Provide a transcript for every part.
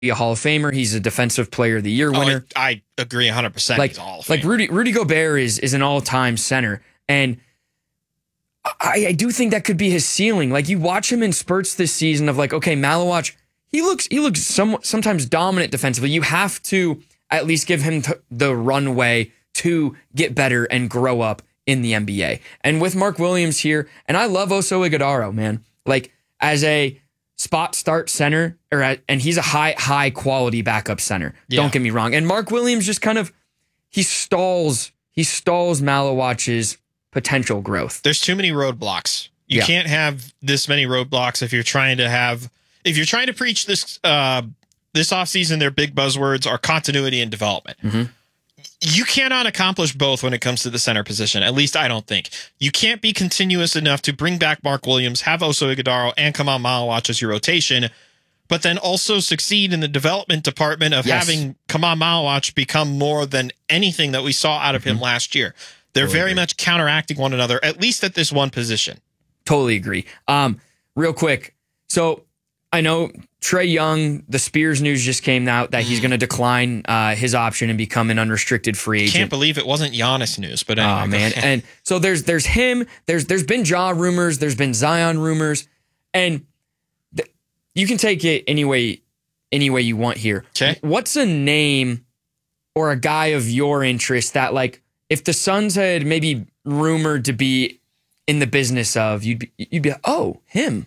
be a Hall of Famer. He's a Defensive Player of the Year winner. I agree 100%. Like, he's a Hall of like Famer. Rudy Gobert is an all-time center. And I do think that could be his ceiling. Like, you watch him in spurts this season of like, okay, Malawach, he looks sometimes dominant defensively. You have to at least give him the runway to get better and grow up in the NBA. And with Mark Williams here, and I love Oso Ighodaro, man. Like, as a spot start center, and he's a high quality backup center. Yeah. Don't get me wrong. And Mark Williams just kind of he stalls Malawach's potential growth. There's too many roadblocks. You can't have this many roadblocks if you're trying to preach this this offseason. Their big buzzwords are continuity and development. Mm-hmm. You cannot accomplish both when it comes to the center position. At least I don't think. You can't be continuous enough to bring back Mark Williams, have Oso Ighodaro and Kamal Malawach as your rotation, but then also succeed in the development department of having Kamal Malawach become more than anything that we saw out of him last year. They're very much counteracting one another, at least at this one position. Totally agree. Real quick. So I know Trae Young, the Spears news just came out that he's going to decline his option and become an unrestricted free agent. Can't believe it wasn't Giannis news, but anyway. Oh, man. And so there's him. There's been Ja rumors. There's been Zion rumors. And you can take it any way you want here. Okay. What's a name or a guy of your interest that, like, if the Suns had maybe rumored to be in the business of, you'd be like, oh, him.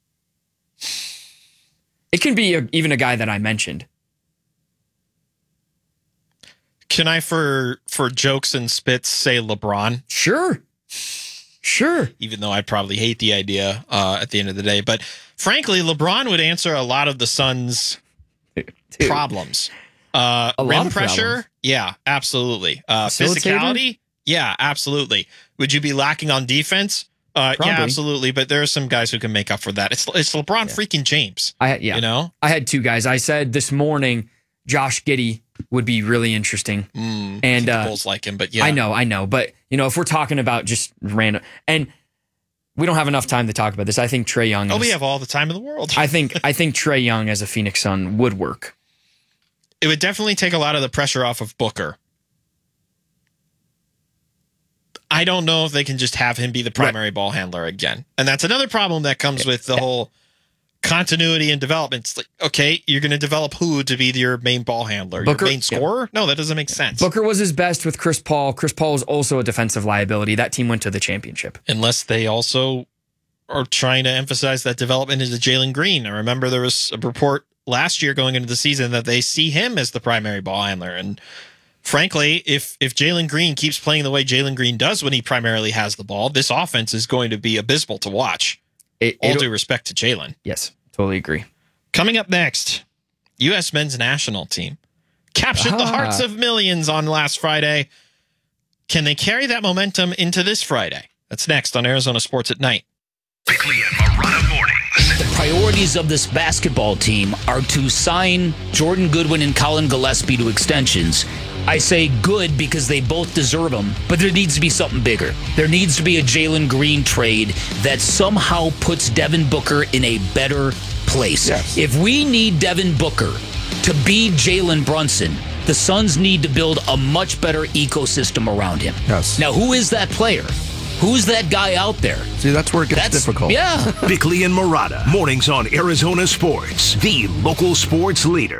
It can be even a guy that I mentioned. Can I, for jokes and spits, say LeBron? Sure. Even though I probably hate the idea at the end of the day. But frankly, LeBron would answer a lot of the Suns' problems. Rim pressure? Problems. Yeah, absolutely. Physicality? Yeah, absolutely. Would you be lacking on defense? Yeah, absolutely. But there are some guys who can make up for that. It's LeBron freaking James. You know? I had two guys. I said this morning, Josh Giddey would be really interesting. And the Bulls like him, but yeah. I know. But, you know, if we're talking about just random, and we don't have enough time to talk about this. I think Trae Young. We have all the time in the world. I think Trae Young as a Phoenix Sun would work. It would definitely take a lot of the pressure off of Booker. I don't know if they can just have him be the primary ball handler again. And that's another problem that comes with the whole continuity and development. It's like, okay, you're going to develop who to be your main ball handler? Booker, your main scorer? No, that doesn't make sense. Booker was his best with Chris Paul. Chris Paul was also a defensive liability. That team went to the championship. Unless they also are trying to emphasize that development into Jalen Green. I remember there was a report last year going into the season that they see him as the primary ball handler. And frankly, if Jalen Green keeps playing the way Jalen Green does when he primarily has the ball, this offense is going to be abysmal to watch. All due respect to Jalen. Yes, totally agree. Coming up next, U.S. men's national team captured the hearts of millions on last Friday. Can they carry that momentum into this Friday? That's next on Arizona Sports at Night. Bickley and Marana mornings. The priorities of this basketball team are to sign Jordan Goodwin and Colin Gillespie to extensions. I say good because they both deserve them, but there needs to be something bigger. There needs to be a Jalen Green trade that somehow puts Devin Booker in a better place. Yes. If we need Devin Booker to be Jalen Brunson, the Suns need to build a much better ecosystem around him. Yes. Now, who is that player? Who's that guy out there? See, that's where it gets difficult. Yeah. Bickley and Murata, mornings on Arizona Sports, the local sports leader.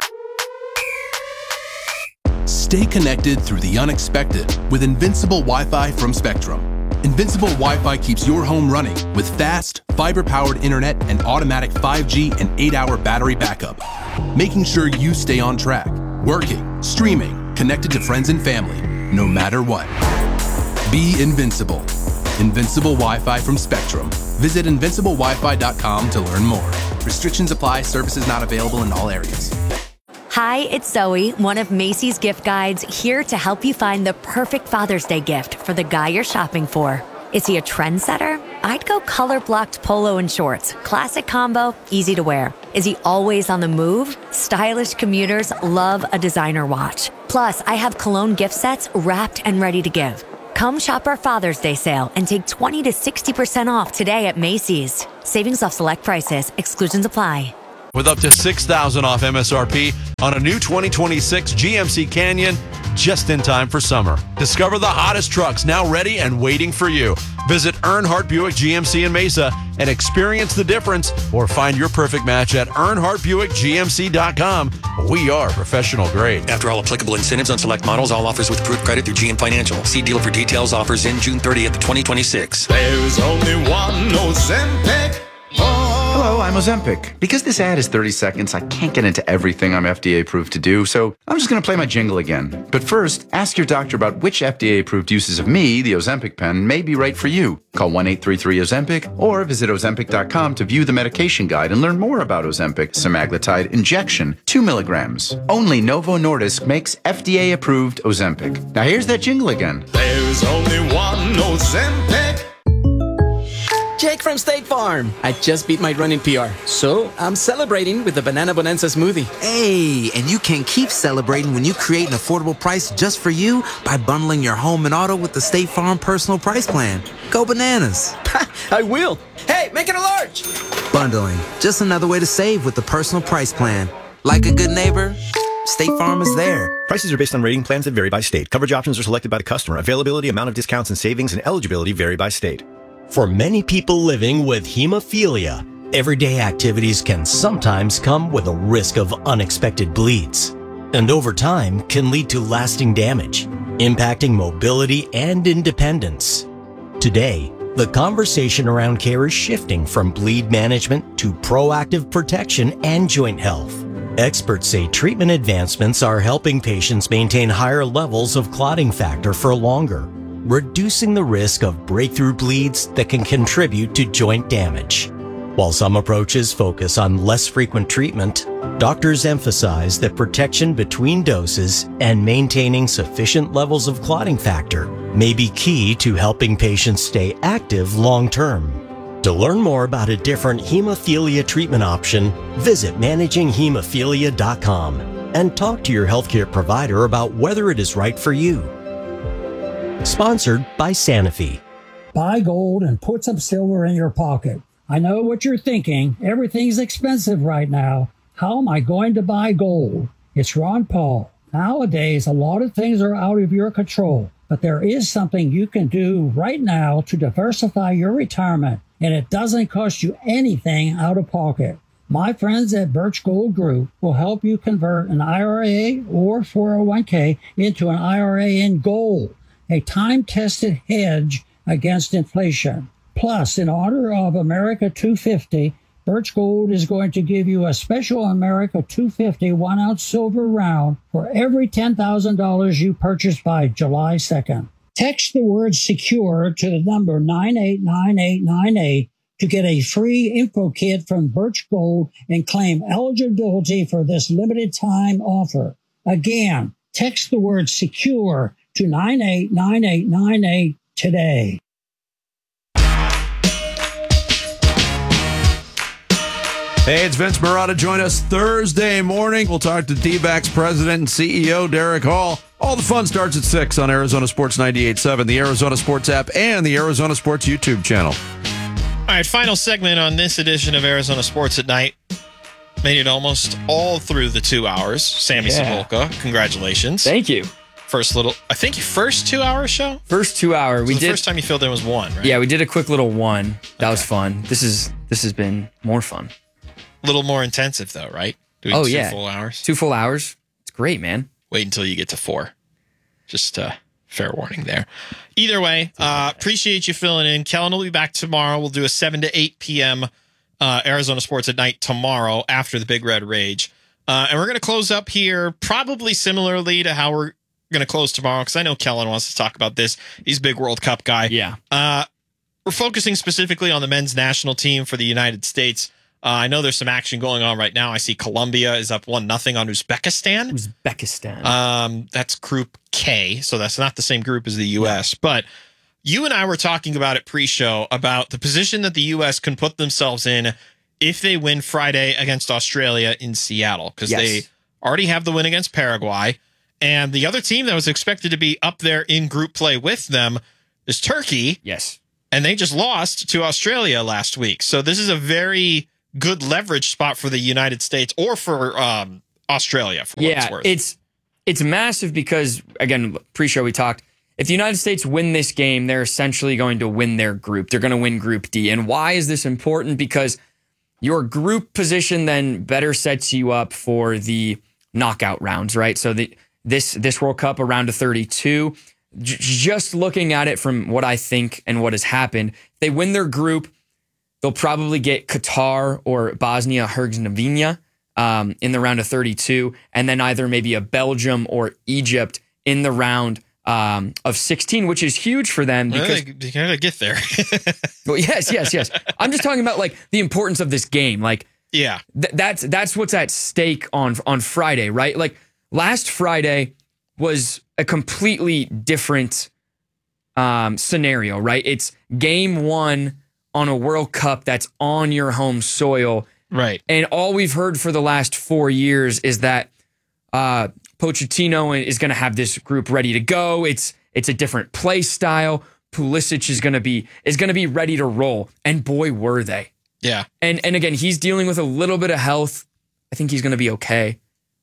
Stay connected through the unexpected with Invincible Wi-Fi from Spectrum. Invincible Wi-Fi keeps your home running with fast, fiber-powered internet and automatic 5G and 8-hour battery backup, making sure you stay on track, working, streaming, connected to friends and family, no matter what. Be invincible. Invincible Wi-Fi from Spectrum. Visit invinciblewifi.com to learn more. Restrictions apply. Services not available in all areas. Hi, it's Zoe, one of Macy's gift guides, here to help you find the perfect Father's Day gift for the guy you're shopping for. Is he a trendsetter? I'd go color-blocked polo and shorts. Classic combo, easy to wear. Is he always on the move? Stylish commuters love a designer watch. Plus, I have cologne gift sets wrapped and ready to give. Come shop our Father's Day sale and take 20 to 60% off today at Macy's. Savings off select prices. Exclusions apply. with up to $6,000 off MSRP on a new 2026 GMC Canyon just in time for summer. Discover the hottest trucks now ready and waiting for you. Visit Earnhardt Buick GMC in Mesa and experience the difference, or find your perfect match at EarnhardtBuickGMC.com. We are professional grade. After all applicable incentives on select models, all offers with approved credit through GM Financial. See dealer for details. Offers in June 30th, 2026. There's only one Ozempic. Hello, I'm Ozempic. Because this ad is 30 seconds, I can't get into everything I'm FDA approved to do, so I'm just going to play my jingle again. But first, ask your doctor about which FDA approved uses of me, the Ozempic pen, may be right for you. Call 1-833-OZEMPIC or visit Ozempic.com to view the medication guide and learn more about Ozempic semaglutide injection, 2 milligrams. Only Novo Nordisk makes FDA approved Ozempic. Now here's that jingle again. There's only one Ozempic. Jake from State Farm. I just beat my running PR, so I'm celebrating with the Banana Bonanza smoothie. Hey, and you can keep celebrating when you create an affordable price just for you by bundling your home and auto with the State Farm Personal Price Plan. Go bananas. I will. Hey, make it a large. Bundling, just another way to save with the Personal Price Plan. Like a good neighbor, State Farm is there. Prices are based on rating plans that vary by state. Coverage options are selected by the customer. Availability, amount of discounts and savings, and eligibility vary by state. For many people living with hemophilia, everyday activities can sometimes come with a risk of unexpected bleeds, and over time can lead to lasting damage, impacting mobility and independence. Today, the conversation around care is shifting from bleed management to proactive protection and joint health. Experts say treatment advancements are helping patients maintain higher levels of clotting factor for longer, reducing the risk of breakthrough bleeds that can contribute to joint damage. While some approaches focus on less frequent treatment, doctors emphasize that protection between doses and maintaining sufficient levels of clotting factor may be key to helping patients stay active long-term. To learn more about a different hemophilia treatment option, visit ManagingHemophilia.com and talk to your healthcare provider about whether it is right for you. Sponsored by Sanofi. Buy gold and put some silver in your pocket. I know what you're thinking. Everything's expensive right now. How am I going to buy gold? It's Ron Paul. Nowadays, a lot of things are out of your control, but there is something you can do right now to diversify your retirement, and it doesn't cost you anything out of pocket. My friends at Birch Gold Group will help you convert an IRA or 401k into an IRA in gold, a time-tested hedge against inflation. Plus, in honor of America 250, Birch Gold is going to give you a special America 250 1-ounce silver round for every $10,000 you purchase by July 2nd. Text the word SECURE to the number 989898 to get a free info kit from Birch Gold and claim eligibility for this limited time offer. Again, text the word SECURE to 989898 today. Hey, it's Vince Marotta. Join us Thursday morning. We'll talk to D-backs president and CEO Derek Hall. All the fun starts at 6 on Arizona Sports 98.7, the Arizona Sports app, and the Arizona Sports YouTube channel. All right, final segment on this edition of Arizona Sports at Night. Made it almost all through the 2 hours. Sammy Cebulka, congratulations. Thank you. First 2 hour show? First 2 hour. So the first time you filled in was 1, right? Yeah, we did a quick little 1. That was fun. This has been more fun. A little more intensive, though, right? Doing 2 full hours? 2 full hours. It's great, man. Wait until you get to 4. Just fair warning there. Either way, appreciate you filling in. Kellen will be back tomorrow. We'll do a 7 to 8 p.m. Arizona Sports at Night tomorrow after the Big Red Rage. And we're going to close up here probably similarly to how we're going to close tomorrow, because I know Kellen wants to talk about this. He's a big World Cup guy. Yeah. We're focusing specifically on the men's national team for the United States. I know there's some action going on right now. I see Colombia is up 1-0 on Uzbekistan. That's Group K, so that's not the same group as the U.S. Yeah. But you and I were talking about it pre-show about the position that the U.S. can put themselves in if they win Friday against Australia in Seattle, because they already have the win against Paraguay. And the other team that was expected to be up there in group play with them is Turkey. Yes. And they just lost to Australia last week. So this is a very good leverage spot for the United States or for Australia, for what it's worth. It's massive because, again, pre-show we talked, if the United States win this game, they're essentially going to win their group. They're going to win Group D. And why is this important? Because your group position then better sets you up for the knockout rounds, right? So this World Cup, a round of 32, just looking at it from what I think and what has happened, if they win their group, they'll probably get Qatar or Bosnia-Herzegovina in the round of 32, and then either maybe a Belgium or Egypt in the round of 16, which is huge for them because they gotta get there. Well, yes. I'm just talking about like the importance of this game. Like, yeah, that's what's at stake on Friday, right? Like last Friday was a completely different scenario, right? It's game one on a World Cup that's on your home soil. Right. And all we've heard for the last 4 years is that Pochettino is going to have this group ready to go. It's a different play style. Pulisic is going to be ready to roll. And boy, were they. Yeah. And again, he's dealing with a little bit of health. I think he's going to be okay.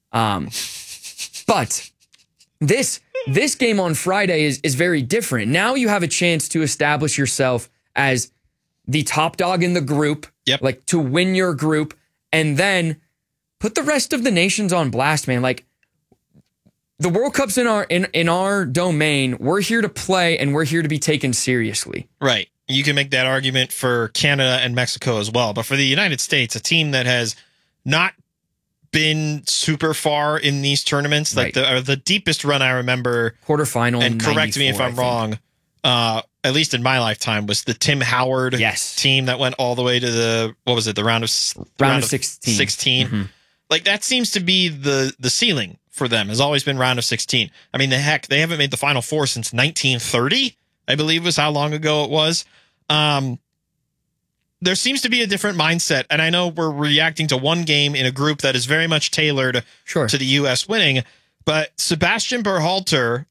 But this game on Friday is very different. Now you have a chance to establish yourself as the top dog in the group, like to win your group, and then put the rest of the nations on blast, man. Like the World Cup's in our domain. We're here to play, and we're here to be taken seriously. Right. You can make that argument for Canada and Mexico as well, but for the United States, a team that has not been super far in these tournaments, like the deepest run I remember, quarterfinal, and correct me if I'm wrong. At least in my lifetime, was the Tim Howard team that went all the way to the round of 16. Mm-hmm. Like that seems to be the ceiling for them. Has always been round of 16. I mean, they haven't made the Final Four since 1930, I believe was how long ago it was. There seems to be a different mindset, and I know we're reacting to one game in a group that is very much tailored to the U.S. winning, but Sebastian Berhalter,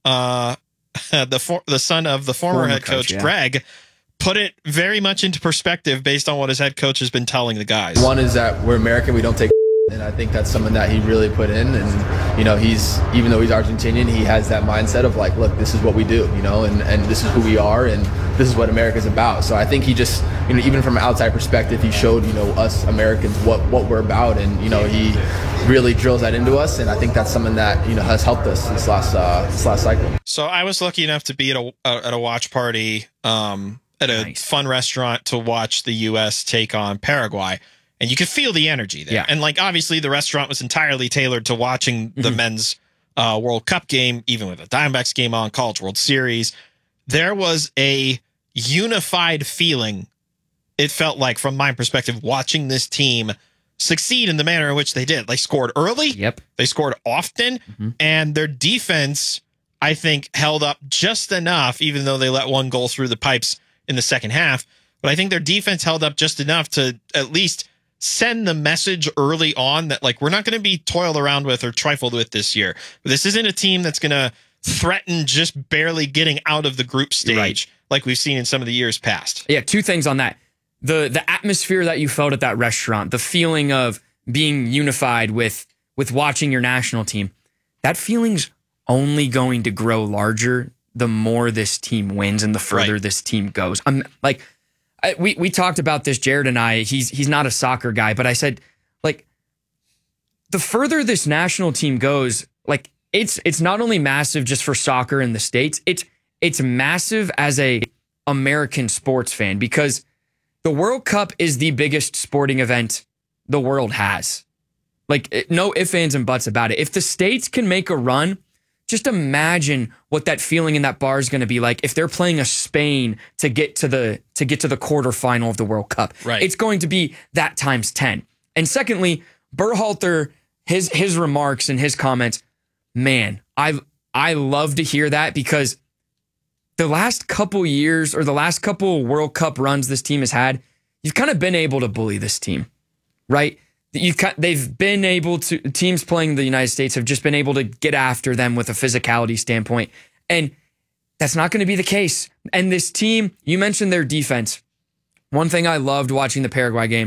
the son of the former head coach Greg, put it very much into perspective based on what his head coach has been telling the guys. One is that we're American, we don't take, and I think that's something that he really put in. And you know, even though he's Argentinian, he has that mindset of like, look, this is what we do, you know, and this is who we are, and this is what America's about. So I think he just, you know, even from an outside perspective, he showed, you know, us Americans what we're about, and you know, he really drills that into us, and I think that's something that, you know, has helped us this last cycle. So I was lucky enough to be at a watch party at a fun restaurant to watch the U.S. take on Paraguay, and you could feel the energy there. Yeah. And like obviously the restaurant was entirely tailored to watching the men's World Cup game, even with the Diamondbacks game on, College World Series. There was a unified feeling, it felt like, from my perspective, watching this team succeed in the manner in which they did. They scored early. Yep. They scored often. And their defense, I think, held up just enough, even though they let one goal through the pipes in the second half. But I think their defense held up just enough to at least send the message early on that, like, we're not going to be toiled around with or trifled with this year. This isn't a team that's going to threaten just barely getting out of the group stage like we've seen in some of the years past. Yeah, two things on that. The atmosphere that you felt at that restaurant, the feeling of being unified with watching your national team, that feeling's only going to grow larger the more this team wins and the further this team goes. We talked about this, Jared and I. He's not a soccer guy, but I said, like, the further this national team goes, like, it's not only massive just for soccer in the States, it's massive as a American sports fan, because the World Cup is the biggest sporting event the world has. Like, no ifs, ands, and buts about it. If the States can make a run, just imagine what that feeling in that bar is going to be like if they're playing a Spain to get to the quarterfinal of the World Cup. Right. It's going to be that times 10. And secondly, Berhalter, his remarks and his comments, man, I love to hear that, because the last couple years or the last couple World Cup runs this team has had, you've kind of been able to bully this team, right? They've been able to, teams playing the United States have just been able to get after them with a physicality standpoint. And that's not going to be the case. And this team, you mentioned their defense. One thing I loved watching the Paraguay game,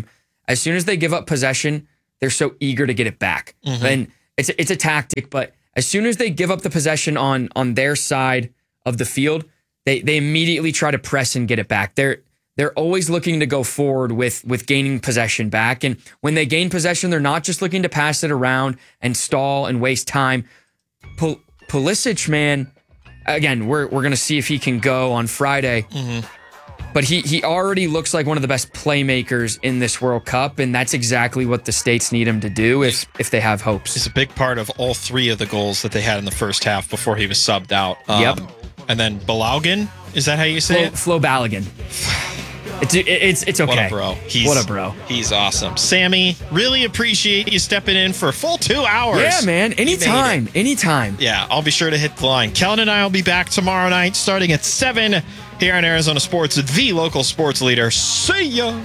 as soon as they give up possession, they're so eager to get it back. And it's a tactic, but as soon as they give up the possession on their side of the field, they immediately try to press and get it back. They're always looking to go forward with gaining possession back. And when they gain possession, they're not just looking to pass it around and stall and waste time. Pulisic, man, again, we're going to see if he can go on Friday. But he already looks like one of the best playmakers in this World Cup, and that's exactly what the States need him to do if they have hopes. It's a big part of all 3 of the goals that they had in the first half before he was subbed out. Yep. And then Balogun, is that how you say it? Flo Balogun. It's okay. What a bro. What a bro. He's awesome. Sammy, really appreciate you stepping in for a full 2 hours. Yeah, man. Anytime. Yeah, I'll be sure to hit the line. Kellen and I will be back tomorrow night starting at 7 here on Arizona Sports, the local sports leader. See ya.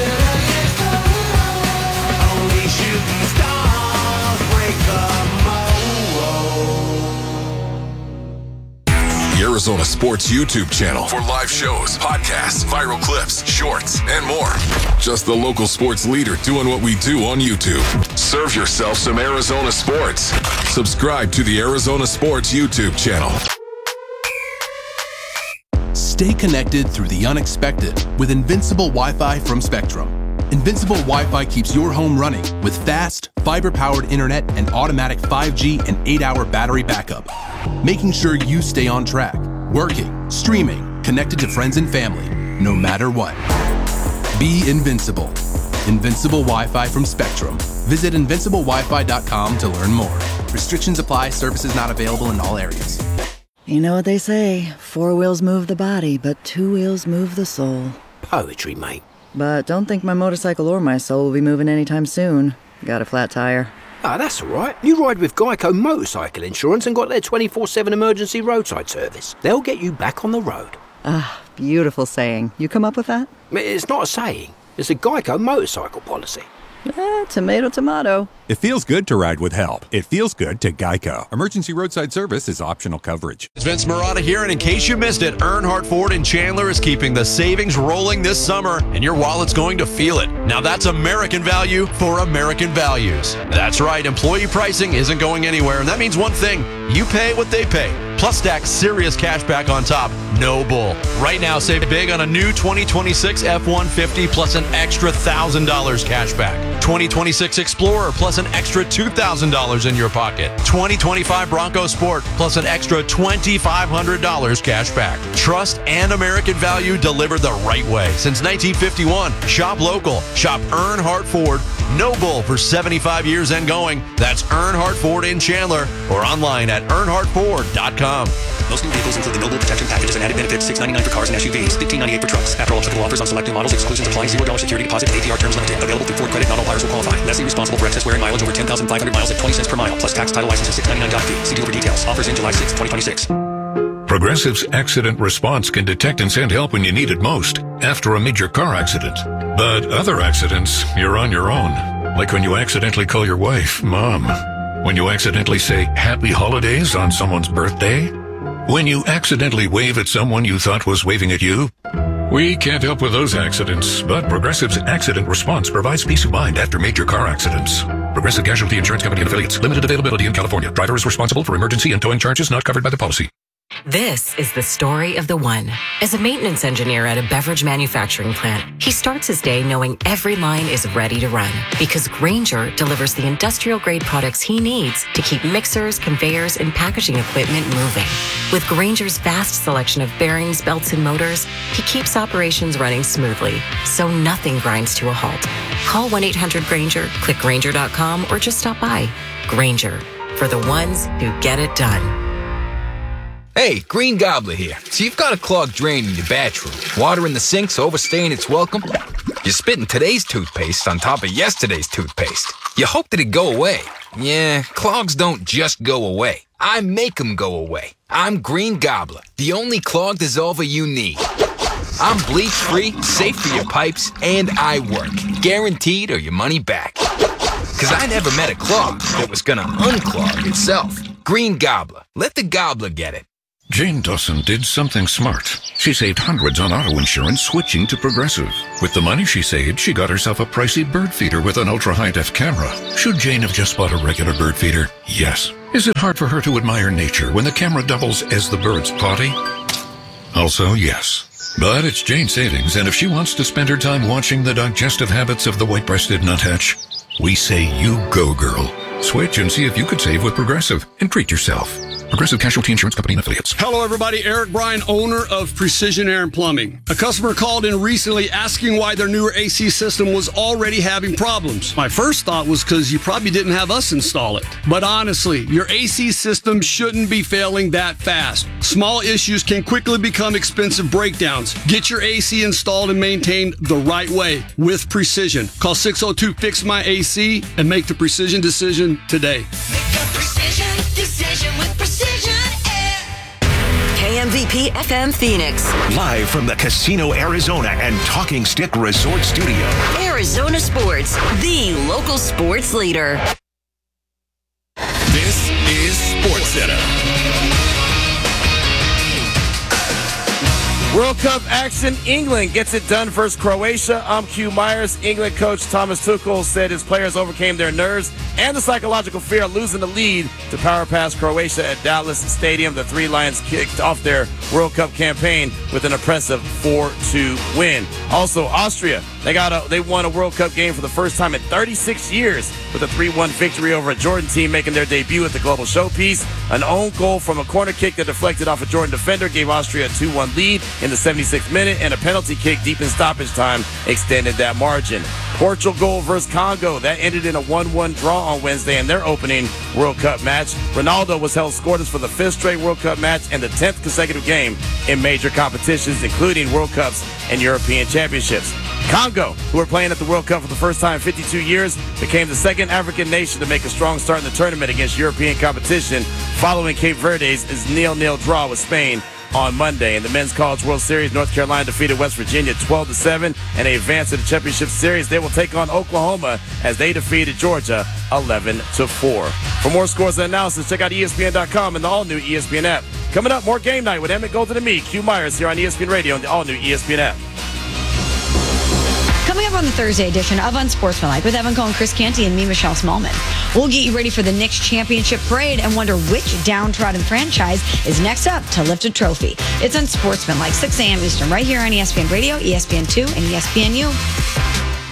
Arizona Sports YouTube channel for live shows, podcasts, viral clips, shorts, and more. Just the local sports leader doing what we do on YouTube. Serve yourself some Arizona sports. Subscribe to the Arizona Sports YouTube channel. Stay connected through the unexpected with Invincible Wi-Fi from Spectrum. Invincible Wi-Fi keeps your home running with fast, fiber-powered internet and automatic 5G and 8-hour battery backup, making sure you stay on track, working, streaming, connected to friends and family, no matter what. Be invincible. Invincible Wi-Fi from Spectrum. Visit invinciblewifi.com to learn more. Restrictions apply. Services not available in all areas. You know what they say, 4 wheels move the body, but 2 wheels move the soul. Poetry, mate. But don't think my motorcycle or my soul will be moving anytime soon. Got a flat tire. Ah, that's all right. You ride with Geico Motorcycle Insurance and got their 24/7 emergency roadside service. They'll get you back on the road. Ah, beautiful saying. You come up with that? It's not a saying. It's a Geico motorcycle policy. Tomato, tomato. It feels good to ride with help. It feels good to Geico. Emergency roadside service is optional coverage. It's Vince Marotta here, and in case you missed it, Earnhardt Ford in Chandler is keeping the savings rolling this summer, and your wallet's going to feel it. Now that's American value for American values. That's right, employee pricing isn't going anywhere, and that means one thing: you pay what they pay. Plus stack serious cash back on top. No bull. Right now, save big on a new 2026 F-150 plus an extra $1,000 cash back. 2026 Explorer plus an extra $2,000 in your pocket. 2025 Bronco Sport plus an extra $2,500 cash back. Trust and American value delivered the right way. Since 1951, shop local. Shop Earnhardt Ford. No bull for 75 years and going. That's Earnhardt Ford in Chandler or online at earnhardtford.com. Most new vehicles include the Noble Protection Packages and added benefits, $699 for cars and SUVs, $1,598 for trucks. After all applicable offers on select new models, exclusions apply, $0 security deposit, APR terms limited. Available through Ford Credit, not all buyers will qualify. Lessee responsible for excess wear and mileage over 10,500 miles at 20 cents per mile, plus tax, title, license, and $699 fee. See dealer for details. Offers in July 6, 2026. Progressive's Accident Response can detect and send help when you need it most, after a major car accident. But other accidents, you're on your own. Like when you accidentally call your wife Mom. When you accidentally say Happy Holidays on someone's birthday. When you accidentally wave at someone you thought was waving at you. We can't help with those accidents, but Progressive's Accident Response provides peace of mind after major car accidents. Progressive Casualty Insurance Company and Affiliates. Limited availability in California. Driver is responsible for emergency and towing charges not covered by the policy. This is the story of the one. As a maintenance engineer at a beverage manufacturing plant, he starts his day knowing every line is ready to run because Grainger delivers the industrial-grade products he needs to keep mixers, conveyors, and packaging equipment moving. With Grainger's vast selection of bearings, belts, and motors, he keeps operations running smoothly, so nothing grinds to a halt. Call 1-800-GRAINGER, click Grainger.com, or just stop by. Grainger, for the ones who get it done. Hey, Green Gobbler here. So you've got a clogged drain in your bathroom. Water in the sink's overstaying its welcome. You're spitting today's toothpaste on top of yesterday's toothpaste. You hope that it go away. Yeah, clogs don't just go away. I make them go away. I'm Green Gobbler, the only clog dissolver you need. I'm bleach-free, safe for your pipes, and I work. Guaranteed or your money back. Because I never met a clog that was gonna unclog itself. Green Gobbler. Let the gobbler get it. Jane Dawson did something smart. She saved hundreds on auto insurance switching to Progressive. With the money she saved, she got herself a pricey bird feeder with an ultra-high-def camera. Should Jane have just bought a regular bird feeder? Yes. Is it hard for her to admire nature when the camera doubles as the bird's potty? Also, yes. But it's Jane's savings, and if she wants to spend her time watching the digestive habits of the white-breasted nuthatch, we say you go, girl. Switch and see if you could save with Progressive and treat yourself. Progressive Casualty Insurance Company and Affiliates. Hello, everybody. Eric Bryan, owner of Precision Air and Plumbing. A customer called in recently asking why their newer AC system was already having problems. My first thought was because you probably didn't have us install it. But honestly, your AC system shouldn't be failing that fast. Small issues can quickly become expensive breakdowns. Get your AC installed and maintained the right way with Precision. Call 602-FIX-MY-AC and make the Precision decision today. Make a precision decision with Precision Air. KMVP FM Phoenix. Live from the Casino Arizona and Talking Stick Resort Studio. Arizona Sports, the local sports leader. This is SportsCenter. World Cup action. England gets it done versus Croatia. I'm Q Myers. England coach Thomas Tuchel said his players overcame their nerves and the psychological fear of losing the lead to power past Croatia at Dallas Stadium. The Three Lions kicked off their World Cup campaign with an impressive 4-2 win. Also, Austria, they won a World Cup game for the first time in 36 years with a 3-1 victory over a Jordan team making their debut at the Global Showpiece. An own goal from a corner kick that deflected off a Jordan defender gave Austria a 2-1 lead in the 76th minute, and a penalty kick deep in stoppage time extended that margin. Portugal versus Congo, that ended in a 1-1 draw on Wednesday in their opening World Cup match. Ronaldo was held scoreless for the 5th straight World Cup match and the 10th consecutive game in major competitions, including World Cups and European Championships. Congo, who were playing at the World Cup for the first time in 52 years, became the second African nation to make a strong start in the tournament against European competition, following Cape Verde's 0-0 draw with Spain on Monday. In the Men's College World Series, North Carolina defeated West Virginia 12-7, and they advanced to the championship series. They will take on Oklahoma as they defeated Georgia 11-4. For more scores and analysis, check out ESPN.com and the all-new ESPN app. Coming up, more Game Night with Emmett Golden and me, Q Myers, here on ESPN Radio and the all-new ESPN app. Coming up on the Thursday edition of Unsportsmanlike with Evan Cohen, Chris Canty, and me, Michelle Smallman. We'll get you ready for the Knicks championship parade and wonder which downtrodden franchise is next up to lift a trophy. It's Unsportsmanlike, 6 a.m. Eastern, right here on ESPN Radio, ESPN2, and ESPNU.